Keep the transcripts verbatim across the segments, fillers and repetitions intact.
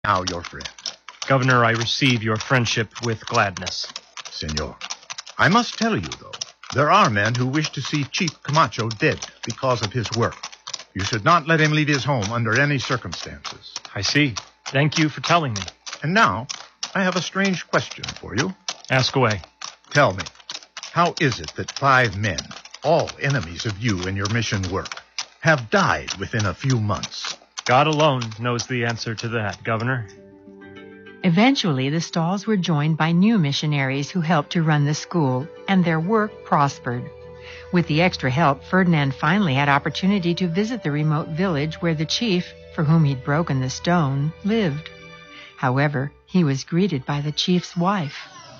Now, your friend. Governor, I receive your friendship with gladness. Senor, I must tell you, though, there are men who wish to see Chief Camacho dead because of his work. You should not let him leave his home under any circumstances. I see. Thank you for telling me. And now, I have a strange question for you. Ask away. Tell me, how is it that five men, all enemies of you and your mission work, have died within a few months? God alone knows the answer to that, Governor. Eventually, the Stalls were joined by new missionaries who helped to run the school, and their work prospered. With the extra help, Ferdinand finally had opportunity to visit the remote village where the chief, for whom he'd broken the stone, lived. However, he was greeted by the chief's wife.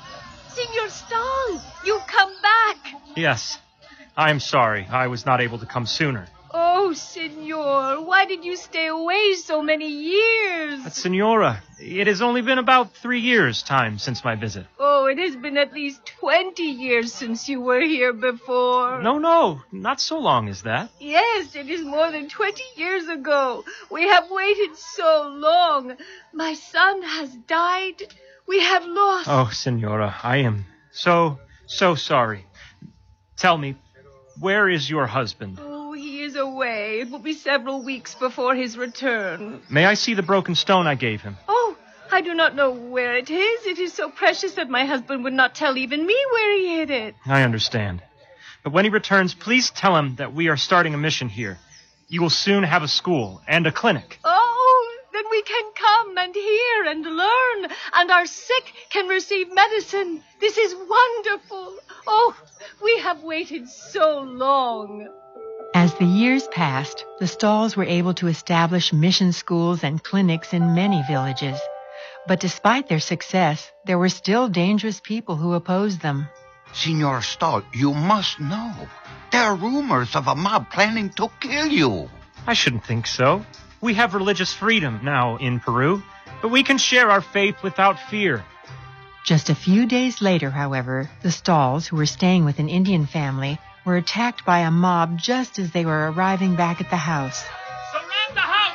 Senor Stall, you've come back. Yes. I'm sorry. I was not able to come sooner. Oh, Senor, why did you stay away so many years? But, Senora, it has only been about three years' time since my visit. Oh, it has been at least twenty years since you were here before. No, no, not so long as that. Yes, it is more than twenty years ago. We have waited so long. My son has died. We have lost... Oh, Senora, I am so, so sorry. Tell me, where is your husband? Oh, he is away. It will be several weeks before his return. May I see the broken stone I gave him? Oh, I do not know where it is. It is so precious that my husband would not tell even me where he hid it. I understand. But when he returns, please tell him that we are starting a mission here. You will soon have a school and a clinic. Oh, then we can come and hear and learn, and our sick can receive medicine. This is wonderful. Oh, we have waited so long. As the years passed, the Stalls were able to establish mission schools and clinics in many villages. But despite their success, there were still dangerous people who opposed them. Senor Stall, you must know. There are rumors of a mob planning to kill you. I shouldn't think so. We have religious freedom now in Peru, but we can share our faith without fear. Just a few days later, however, the Stalls, who were staying with an Indian family, were attacked by a mob just as they were arriving back at the house. Surround the house!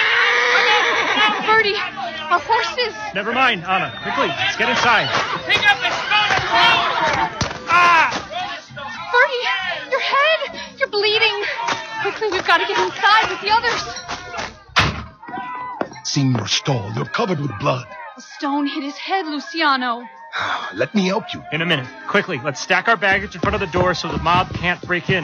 Surround! Bertie, our horses! Never mind, Anna. Quickly, let's get inside. Pick up the stone and throw it! Ah! Bertie, your head! You're bleeding. Quickly, we've got to get inside with the others. Senor Stall, you're covered with blood. A stone hit his head, Luciano. Let me help you. In a minute. Quickly, let's stack our baggage in front of the door so the mob can't break in.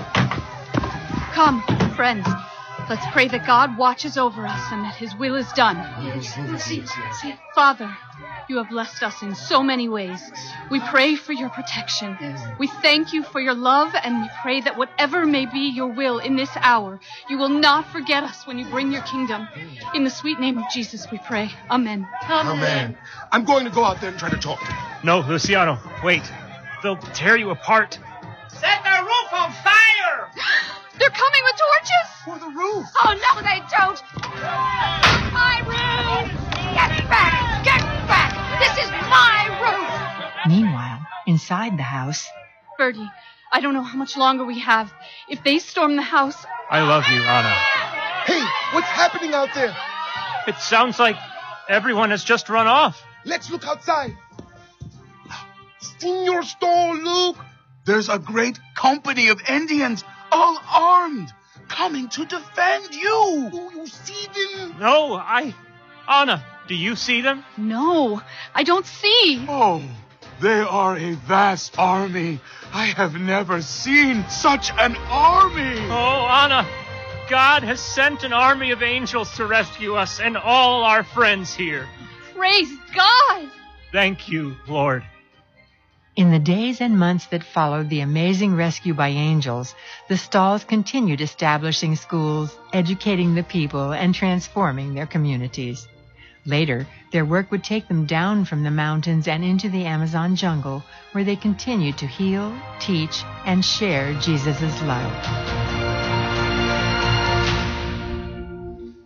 Come, friends. Let's pray that God watches over us and that his will is done. Father, you have blessed us in so many ways. We pray for your protection. We thank you for your love, and we pray that whatever may be your will in this hour, you will not forget us when you bring your kingdom. In the sweet name of Jesus, we pray. Amen. Amen. I'm going to go out there and try to talk to him. No, Luciano, wait. They'll tear you apart. Set the roof on fire! They're coming with torches! For the roof. Oh, no, they don't! My roof! Get back! Get back! This is my roof! Meanwhile, inside the house... Bertie, I don't know how much longer we have. If they storm the house... I love you, Anna. Hey, what's happening out there? It sounds like everyone has just run off. Let's look outside. Senor Stall, look. There's a great company of Indians, all armed, coming to defend you. Do you see them? No, I... Anna, do you see them? No, I don't see. Oh, they are a vast army. I have never seen such an army. Oh, Anna, God has sent an army of angels to rescue us and all our friends here. Praise God! Thank you, Lord. In the days and months that followed the amazing rescue by angels, the Stalls continued establishing schools, educating the people, and transforming their communities. Later, their work would take them down from the mountains and into the Amazon jungle, where they continued to heal, teach, and share Jesus' love.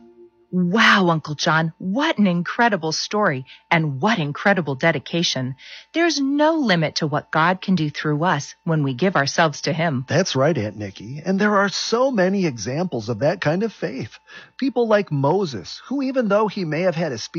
Wow, Uncle John, what an incredible story and what incredible dedication. There's no limit to what God can do through us when we give ourselves to him. That's right, Aunt Nikki. And there are so many examples of that kind of faith. People like Moses, who even though he may have had a speech